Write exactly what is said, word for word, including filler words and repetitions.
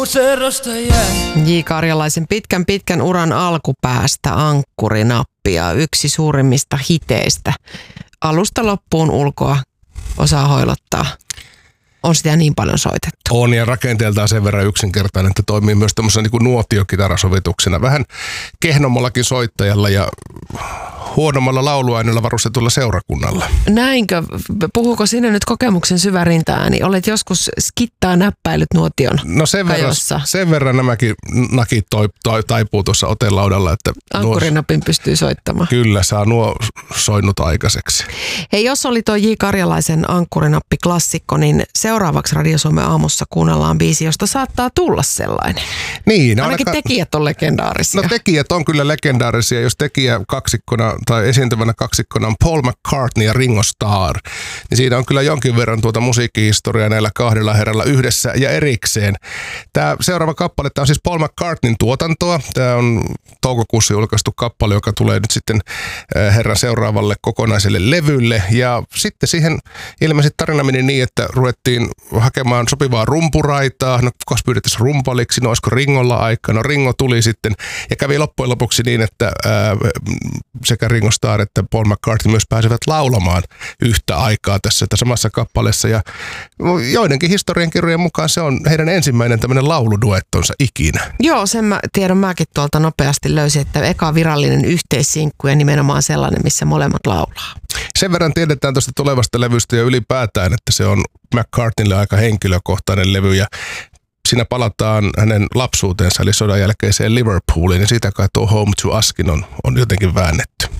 J. Karjalaisen pitkän pitkän uran alkupäästä Ankkurinappia, yksi suurimmista hiteistä. Alusta loppuun ulkoa osaa hoilottaa. On sitä niin paljon soitettu. On, ja rakenteeltaan sen verran yksinkertainen, että toimii myös tämmöisenä niin kuin nuotiokitarasovituksena. Vähän kehnommallakin soittajalla ja huonommalla lauluaineella varustetulla seurakunnalla. Näinkö? Puhuuko sinne nyt kokemuksen syvä rinta-ääni? Olet joskus skittaa näppäilyt nuotion No sen verran, sen verran nämäkin nakit toi, toi, taipuu tuossa otelaudalla. Että Ankkurinapin nuo, pystyy soittamaan. Kyllä, saa nuo soinnut aikaiseksi. Hei, jos oli tuo J. Karjalaisen Ankkurinappi-klassikko, niin seuraavaksi Radio Suomen aamussa kuunnellaan biisi, josta saattaa tulla sellainen. Niin. Ainakin aika, tekijät on legendaarisia. No tekijät on kyllä legendaarisia, jos tekijä kaksikkona tai esiintyvänä kaksikkona on Paul McCartney ja Ringo Starr, niin siinä on kyllä jonkin verran tuota musiikkihistoriaa näillä kahdella herralla yhdessä ja erikseen. Tämä seuraava kappale, tämä on siis Paul McCartneyn tuotantoa. Tämä on toukokuussa julkaistu kappale, joka tulee nyt sitten herran seuraavalle kokonaiselle levylle. Ja sitten siihen ilmeisesti tarina meni niin, että ruvettiin hakemaan sopivaa rumpuraitaa. No kukas pyydettäisiin rumpaliksi, no olisiko Ringolla aikaa? No Ringo tuli sitten ja kävi loppujen lopuksi niin, että ää, sekä Ringo Starr että Paul McCartney myös pääsevät laulamaan yhtä aikaa tässä samassa kappaleessa. Ja joidenkin historiankirjojen mukaan se on heidän ensimmäinen tämmöinen lauluduettonsa ikinä. Joo, sen mä tiedon mäkin tuolta nopeasti löysin, että eka virallinen yhteissinkku ja nimenomaan sellainen, missä molemmat laulaa. Sen verran tiedetään tuosta tulevasta levystä ja ylipäätään, että se on McCartneylle aika henkilökohtainen levy ja siinä palataan hänen lapsuutensa eli sodan jälkeiseen Liverpooliin ja siitä kai tuo Home to Uskin on, on jotenkin väännetty.